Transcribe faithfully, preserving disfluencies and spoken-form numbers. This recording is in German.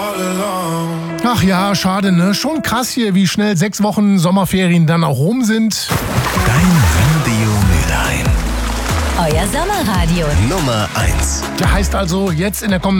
Ach ja, schade, ne? Schon krass hier, wie schnell sechs Wochen Sommerferien dann auch rum sind. Dein Radio Mülheim. Euer Sommerradio. Nummer eins. Der heißt also jetzt in der kommenden